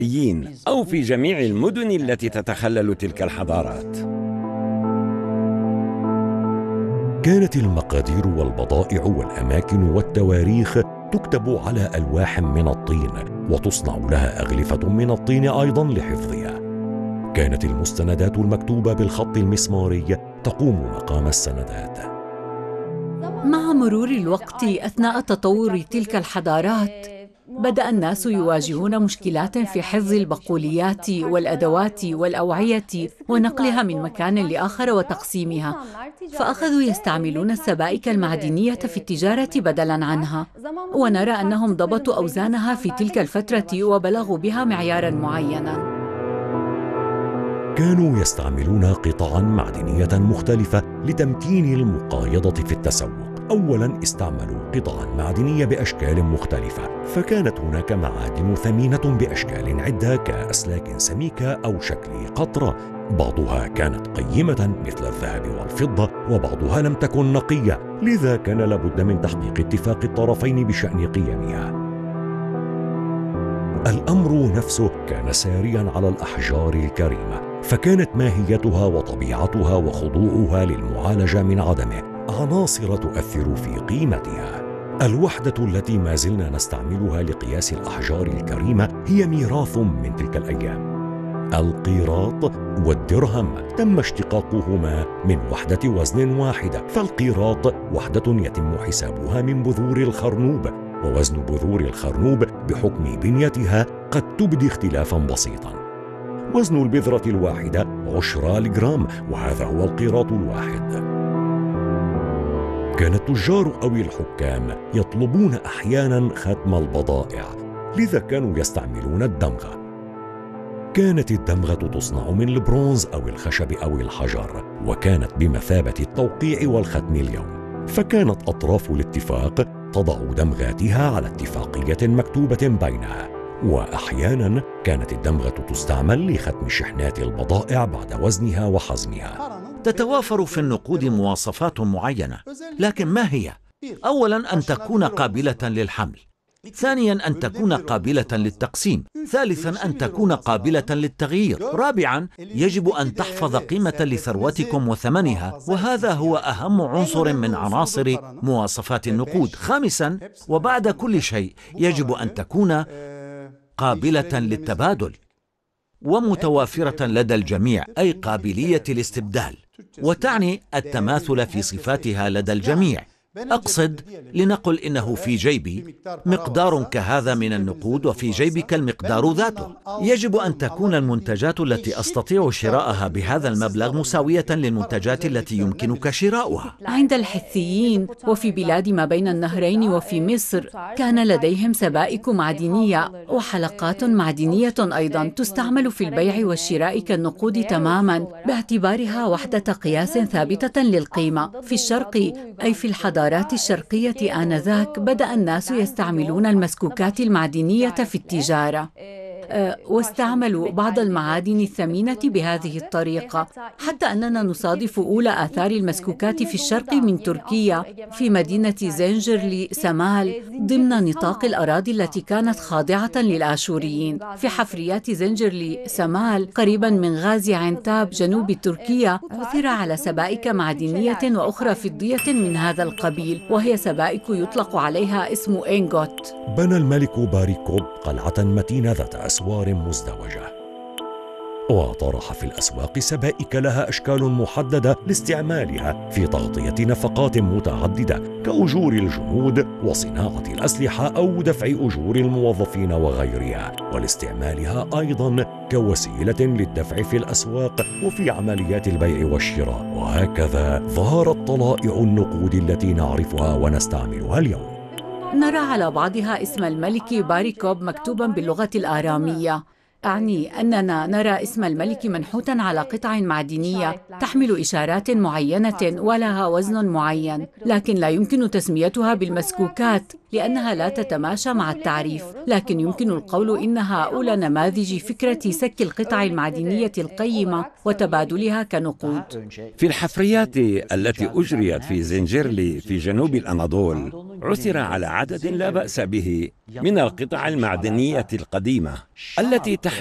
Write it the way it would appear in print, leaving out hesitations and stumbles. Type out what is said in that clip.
يين أو في جميع المدن التي تتخلل تلك الحضارات. كانت المقادير والبضائع والأماكن والتواريخ تكتب على ألواح من الطين، وتصنع لها أغلفة من الطين أيضا لحفظها. كانت المستندات المكتوبة بالخط المسماري تقوم مقام السندات. مع مرور الوقت أثناء تطور تلك الحضارات، بدأ الناس يواجهون مشكلات في حفظ البقوليات والأدوات والأوعية ونقلها من مكان لآخر وتقسيمها، فأخذوا يستعملون السبائك المعدنية في التجارة بدلاً عنها، ونرى أنهم ضبطوا أوزانها في تلك الفترة وبلغوا بها معياراً معيناً. كانوا يستعملون قطعاً معدنية مختلفة لتمكين المقايضة في التسوق. أولاً استعملوا قطعاً معدنية بأشكال مختلفة، فكانت هناك معادن ثمينة بأشكال عدة كأسلاك سميكة أو شكل قطرة. بعضها كانت قيمة مثل الذهب والفضة، وبعضها لم تكن نقية، لذا كان لابد من تحقيق اتفاق الطرفين بشأن قيمها. الأمر نفسه كان سارياً على الأحجار الكريمة، فكانت ماهيتها وطبيعتها وخضوعها للمعالجة من عدمه عناصر تؤثر في قيمتها. الوحدة التي ما زلنا نستعملها لقياس الأحجار الكريمة هي ميراث من تلك الأيام. القيراط والدرهم تم اشتقاقهما من وحدة وزن واحدة، فالقيراط وحدة يتم حسابها من بذور الخرنوب، ووزن بذور الخرنوب بحكم بنيتها قد تبدي اختلافا بسيطا. وزن البذرة الواحدة 10 الجرام، وهذا هو القيراط الواحد. كان التجار أو الحكام يطلبون أحيانا ختم البضائع، لذا كانوا يستعملون الدمغة. كانت الدمغة تصنع من البرونز أو الخشب أو الحجر، وكانت بمثابة التوقيع والختم اليوم، فكانت أطراف الاتفاق تضع دمغاتها على اتفاقية مكتوبة بينها. وأحيانا كانت الدمغة تستعمل لختم شحنات البضائع بعد وزنها وحزمها. تتوافر في النقود مواصفات معينة، لكن ما هي؟ أولاً أن تكون قابلة للحمل، ثانياً أن تكون قابلة للتقسيم، ثالثاً أن تكون قابلة للتغيير، رابعاً يجب أن تحفظ قيمة لثروتكم وثمنها، وهذا هو أهم عنصر من عناصر مواصفات النقود، خامساً وبعد كل شيء يجب أن تكون قابلة للتبادل ومتوافرة لدى الجميع، أي قابلية الاستبدال، وتعني التماثل في صفاتها لدى الجميع. أقصد لنقل إنه في جيبي مقدار كهذا من النقود وفي جيبك المقدار ذاته. يجب أن تكون المنتجات التي أستطيع شراءها بهذا المبلغ مساوية للمنتجات التي يمكنك شراؤها. عند الحثيين وفي بلاد ما بين النهرين وفي مصر كان لديهم سبائك معدنية وحلقات معدنية أيضا تستعمل في البيع والشراء كالنقود تماما، باعتبارها وحدة قياس ثابتة للقيمة. في الشرق أي في الحضارات الشرقية آنذاك بدأ الناس يستعملون المسكوكات المعدنية في التجارة، واستعملوا بعض المعادن الثمينة بهذه الطريقة، حتى أننا نصادف أولى آثار المسكوكات في الشرق من تركيا في مدينة زنجرلي سمال ضمن نطاق الأراضي التي كانت خاضعة للآشوريين. في حفريات زنجرلي سمال قريبا من غازي عنتاب جنوب تركيا عثر على سبائك معدنية وأخرى فضية من هذا القبيل، وهي سبائك يطلق عليها اسم إنغوت. بنى الملك باريكوب قلعة متينة ذات أسوار مزدوجة، وطرح في الأسواق سبائك لها أشكال محددة لاستعمالها في تغطية نفقات متعددة كأجور الجنود وصناعة الأسلحة أو دفع أجور الموظفين وغيرها، ولاستعمالها أيضا كوسيلة للدفع في الأسواق وفي عمليات البيع والشراء. وهكذا ظهرت طلائع النقود التي نعرفها ونستعملها اليوم. نرى على بعضها اسم الملك باريكوب مكتوباً باللغة الآرامية، أعني أننا نرى اسم الملك منحوتاً على قطع معدنية تحمل إشارات معينة ولها وزن معين، لكن لا يمكن تسميتها بالمسكوكات لأنها لا تتماشى مع التعريف، لكن يمكن القول إنها أولى نماذج فكرة سك القطع المعدنية القيمة وتبادلها كنقود. في الحفريات التي أجريت في زنجرلي في جنوب الأناضول عثر على عدد لا بأس به من القطع المعدنية القديمة التي